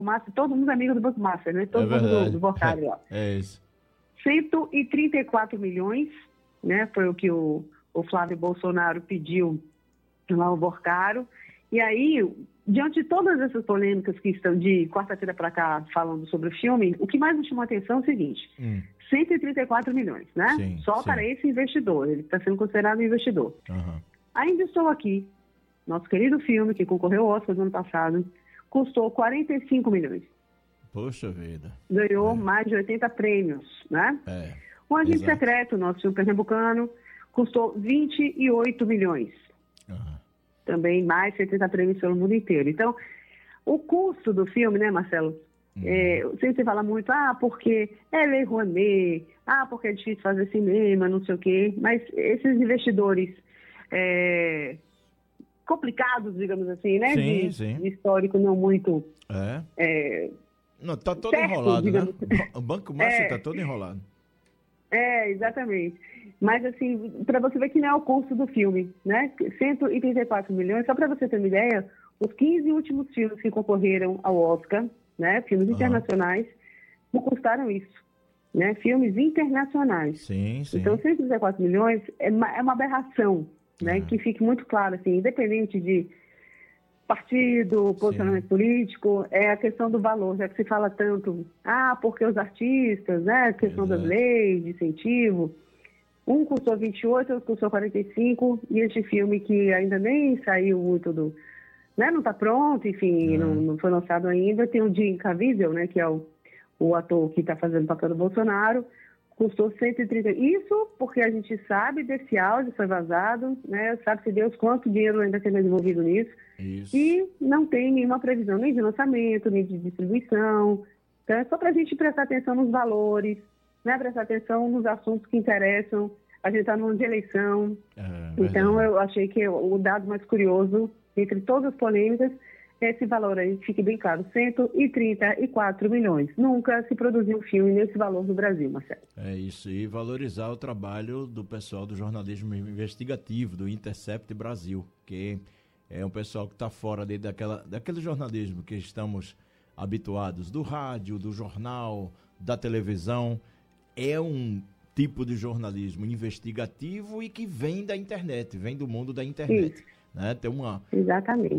Master, todo mundo amigo do Banco Master, né? Todo É mundo verdade. do Borcário, ó. É isso. 134 milhões, né? Foi o que o Flávio Bolsonaro pediu lá ao Borcário. E aí, diante de todas essas polêmicas que estão de quarta-feira para cá falando sobre o filme, o que mais me chamou a atenção é o seguinte: 134 milhões, né? Sim, Só sim. para esse investidor, ele está sendo considerado um investidor. Aham. Ainda estou aqui. Nosso querido filme, que concorreu ao Oscar no ano passado, custou 45 milhões. Poxa vida. Ganhou mais de 80 prêmios, né? É. O Agente Exato. Secreto, nosso filme pernambucano, custou 28 milhões. Aham. Também mais 70 prêmios pelo mundo inteiro. Então, o custo do filme, né, Marcelo? Você fala muito, porque é Lei Rouanet, porque é difícil fazer cinema, não sei o quê. Mas esses investidores complicados, digamos assim, né? Sim, de sim. histórico não muito... Não, tá todo certo, enrolado, né? digamos assim. O Banco Master tá todo enrolado. Exatamente. Mas, assim, para você ver que não é o custo do filme, né? 134 milhões, só para você ter uma ideia, os 15 últimos filmes que concorreram ao Oscar, né? Filmes internacionais, não custaram isso, né? Filmes internacionais. Sim, sim. Então, 134 milhões é uma aberração, né? Que fique muito claro, assim, independente de partido, posicionamento político, é a questão do valor, já que se fala tanto, porque os artistas, né, a questão das leis de incentivo, um custou 28, outro custou 45, e este filme que ainda nem saiu muito né, não está pronto, enfim, não foi lançado ainda, tem o Jim Caviezel, né, que é o ator que está fazendo o papel do Bolsonaro, custou 130. Isso porque a gente sabe desse áudio, foi vazado, né? Sabe-se Deus quanto dinheiro ainda tem envolvido nisso. Isso. E não tem nenhuma previsão nem de lançamento, nem de distribuição. Então é só para a gente prestar atenção nos valores, né? Prestar atenção nos assuntos que interessam. A gente está num ano de eleição. Então eu achei que o dado mais curioso, entre todas as polêmicas, esse valor aí, fique bem claro, 134 milhões. Nunca se produziu um filme nesse valor no Brasil, Marcelo. É isso, e valorizar o trabalho do pessoal do jornalismo investigativo, do Intercept Brasil, que é um pessoal que está fora daquele jornalismo que estamos habituados, do rádio, do jornal, da televisão. É um tipo de jornalismo investigativo e que vem da internet, vem do mundo da internet. Isso. Né? Tem Exatamente.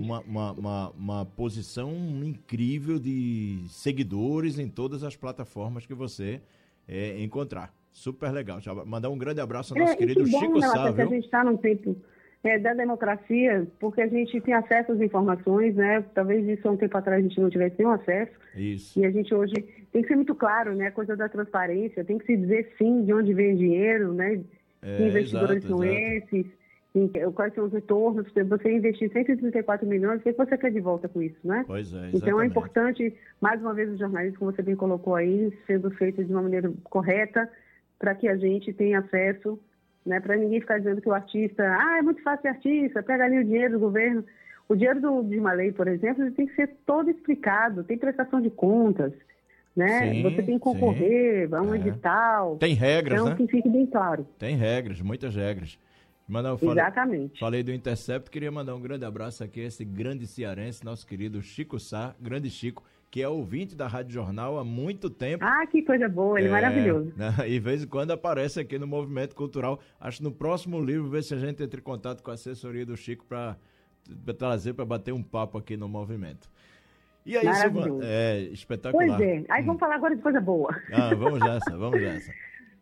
uma posição incrível de seguidores em todas as plataformas que você encontrar. Super legal. Já mandar um grande abraço ao nosso querido Chico Sá, viu? A gente está num tempo da democracia, porque a gente tem acesso às informações, né? Talvez isso há um tempo atrás a gente não tivesse nenhum acesso. Isso. E a gente hoje tem que ser muito claro, né? A coisa da transparência, tem que se dizer sim de onde vem o dinheiro, né? Que investidores são esses. Quais são os retornos? Você investir 134 milhões, o que você quer de volta com isso, né? Pois é, exatamente. Então é importante, mais uma vez, o jornalismo, como você bem colocou aí, sendo feito de uma maneira correta, para que a gente tenha acesso, né? Para ninguém ficar dizendo que o artista, é muito fácil ser artista, pega ali o dinheiro do governo. O dinheiro de uma lei, por exemplo, ele tem que ser todo explicado, tem prestação de contas, né? Sim, você tem que concorrer, vai um edital. Tem regras, então, né? que fique bem claro. Tem regras, muitas regras. Exatamente. Falei do Intercept, queria mandar um grande abraço aqui a esse grande cearense, nosso querido Chico Sá, grande Chico, que é ouvinte da Rádio Jornal há muito tempo. Que coisa boa, ele é maravilhoso. Né? E de vez em quando aparece aqui no Movimento Cultural. Acho que no próximo livro, ver se a gente entra em contato com a assessoria do Chico para trazer, para bater um papo aqui no Movimento. E aí, Silvana, espetacular. Pois é, aí vamos falar agora de coisa boa. Vamos nessa.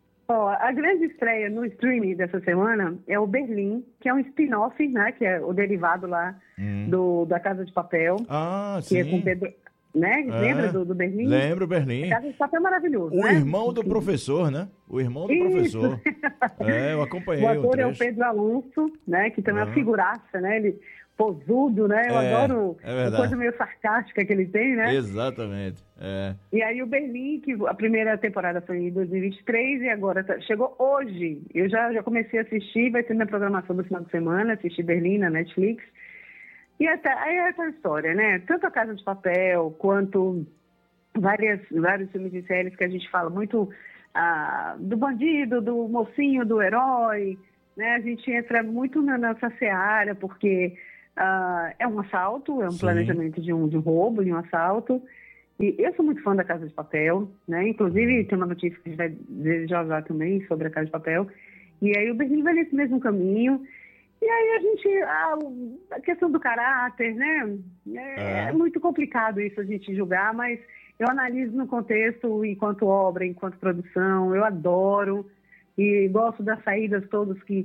A grande estreia no streaming dessa semana é o Berlim, que é um spin-off, né? Que é o derivado lá da Casa de Papel. Que sim. É com Pedro, né? Lembra do Berlim? Lembro, Berlim. A Casa de Papel é maravilhoso, O né? irmão do professor, né? O irmão do professor. Eu acompanhei o ator é o Pedro Alonso, né? Que também é uma figuraça, né? Ele posudo, né? Eu adoro a coisa meio sarcástica que ele tem, né? Exatamente. E aí o Berlim, que a primeira temporada foi em 2023 e agora chegou hoje. Eu já comecei a assistir, vai ter minha programação do final de semana, assisti Berlim na Netflix. E aí é essa história, né? Tanto a Casa de Papel, quanto vários filmes e séries que a gente fala muito do bandido, do mocinho, do herói, né? A gente entra muito nessa seara, porque é um assalto, é um planejamento de um roubo, de um assalto. E eu sou muito fã da Casa de Papel, né? Inclusive, tem uma notícia que a gente vai dizer já também sobre a Casa de Papel. E aí o Berlim vai nesse mesmo caminho. E aí a questão do caráter, né? É muito complicado isso a gente julgar, mas eu analiso no contexto enquanto obra, enquanto produção. Eu adoro e gosto das saídas todas que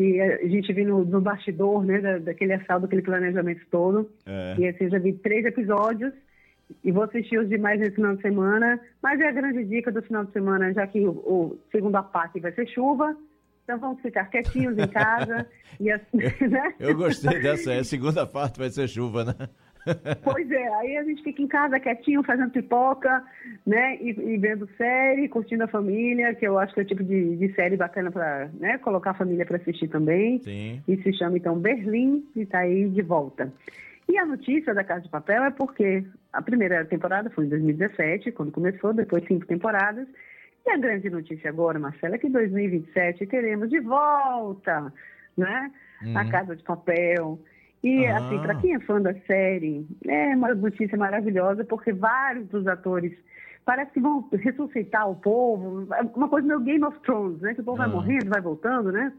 a gente viu no bastidor, né? Daquele assalto, daquele planejamento todo. E assim, eu já vi 3 episódios e vou assistir os demais nesse final de semana. Mas é a grande dica do final de semana, já que o segunda parte vai ser chuva. Então vamos ficar quietinhos em casa. E assim, né? Eu gostei dessa, a segunda parte vai ser chuva, né? Pois é, aí a gente fica em casa quietinho, fazendo pipoca, né? E vendo série, curtindo a família, que eu acho que é o tipo de série bacana para, né, colocar a família para assistir também. Sim. E se chama então Berlim e está aí de volta. E a notícia da Casa de Papel é porque a primeira temporada foi em 2017, quando começou, depois 5 temporadas. E a grande notícia agora, Marcela, é que em 2027 teremos de volta, né, a Casa de Papel. E, assim, para quem é fã da série, é uma notícia maravilhosa, porque vários dos atores parece que vão ressuscitar o povo. Uma coisa meio Game of Thrones, né, que o povo vai morrendo, vai voltando, né?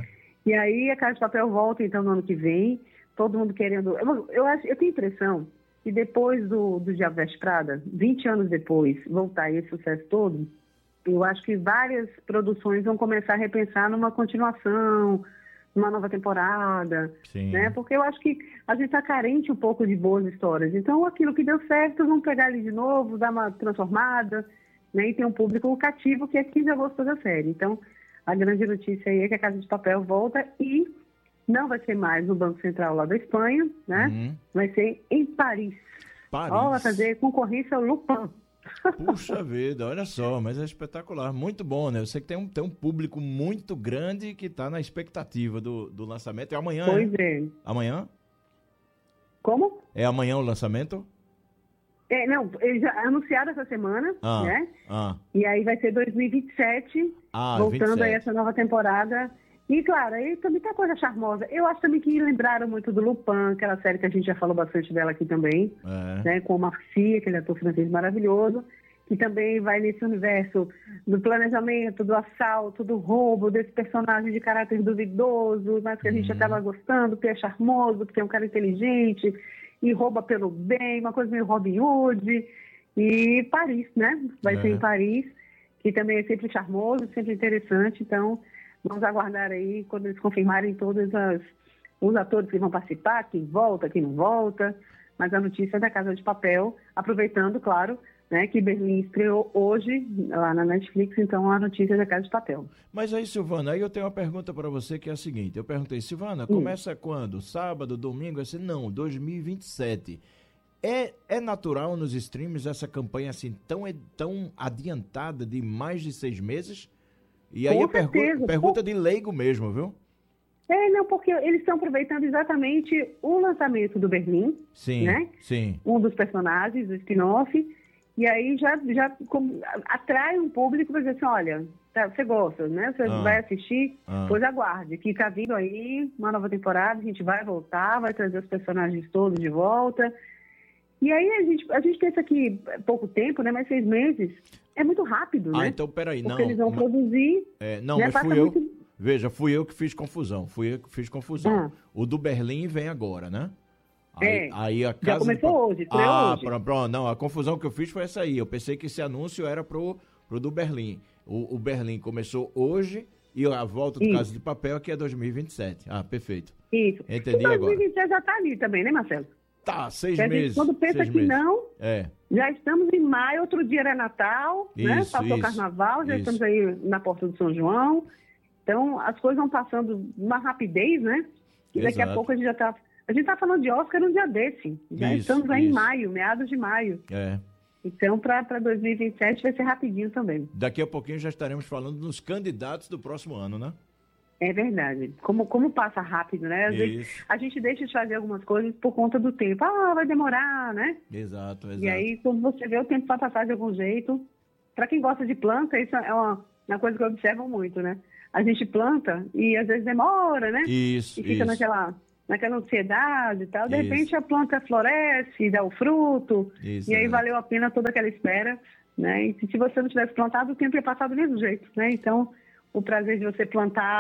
E aí a Casa de Papel volta, então, no ano que vem, todo mundo querendo... Eu tenho a impressão que depois do Diabo Veste Prada, 20 anos depois, voltar esse sucesso todo, eu acho que várias produções vão começar a repensar numa continuação, numa nova temporada, né? Porque eu acho que a gente está carente um pouco de boas histórias. Então, aquilo que deu certo, vamos pegar ali de novo, dar uma transformada, né? E ter um público cativo que é quem já gostou da série. Então, a grande notícia aí é que a Casa de Papel volta e não vai ser mais no Banco Central lá da Espanha, né? Vai ser em Paris. Ó, vai fazer concorrência ao Lupin. Puxa vida, olha só, mas é espetacular, muito bom, né? Eu sei que tem um público muito grande que está na expectativa do lançamento. É amanhã, Pois é. Amanhã? Como? É amanhã o lançamento? Não, eles já anunciaram essa semana, né? E aí vai ser 2027, voltando 27. aí essa nova temporada. E, claro, aí também tem coisa charmosa. Eu acho também que lembraram muito do Lupin, aquela série que a gente já falou bastante dela aqui também, né, com o Marcia, aquele ator francês maravilhoso, que também vai nesse universo do planejamento, do assalto, do roubo, desse personagem de caráter duvidoso, mas que a gente acaba gostando, porque é charmoso, porque é um cara inteligente e rouba pelo bem, uma coisa meio Robin Hood. E Paris, né? Vai ser em Paris, que também é sempre charmoso, sempre interessante, então... Vamos aguardar aí, quando eles confirmarem todos os atores que vão participar, quem volta, quem não volta. Mas a notícia é da Casa de Papel, aproveitando, claro, né, que Berlim estreou hoje lá na Netflix, então a notícia é da Casa de Papel. Mas aí, Silvana, aí eu tenho uma pergunta para você que é a seguinte. Eu perguntei, Silvana, começa quando? Sábado, domingo? Assim, não, 2027. É natural nos streams essa campanha assim tão adiantada de mais de 6 meses? E aí a pergunta de leigo mesmo, viu? Não, porque eles estão aproveitando exatamente o lançamento do Berlim, né? Sim. Um dos personagens, o spin-off, e aí já atrai um público para dizer assim, olha, você gosta, né? Você vai assistir, pois aguarde, que está vindo aí uma nova temporada, a gente vai voltar, vai trazer os personagens todos de volta. E aí a gente pensa que é pouco tempo, né? Mas 6 meses é muito rápido, né? Então peraí, porque eles vão produzir... Não, né? mas fui eu... Veja, fui eu que fiz confusão. O do Berlim vem agora, né? Aí a Casa já começou hoje, hoje. Pronto, não, a confusão que eu fiz foi essa aí. Eu pensei que esse anúncio era pro do Berlim. O Berlim começou hoje e a volta do Casa de Papel aqui é 2027. Perfeito. Isso. Entendi agora. 2027 já tá ali também, né, Marcelo? Tá, 6 meses. Quando pensa que meses. não, já estamos em maio, outro dia era Natal, né? Passou o Carnaval, já estamos aí na porta do São João. Então, as coisas vão passando uma rapidez, né? E daqui a pouco a gente tá falando de Oscar um dia desse. Já estamos aí em maio, meados de maio. Então, para 2027 vai ser rapidinho também. Daqui a pouquinho já estaremos falando dos candidatos do próximo ano, né? É verdade. Como passa rápido, né? Às vezes a gente deixa de fazer algumas coisas por conta do tempo. Vai demorar, né? Exato. E aí, quando você vê, o tempo vai passar de algum jeito. Para quem gosta de planta, isso é uma coisa que eu observo muito, né? A gente planta e às vezes demora, né? Isso, e fica naquela naquela ansiedade e tal, de Isso. repente a planta floresce, dá o fruto, Isso, e aí é. valeu a pena toda aquela espera, né? E se você não tivesse plantado, o tempo ia passar do mesmo jeito, né? Então, o prazer de você plantar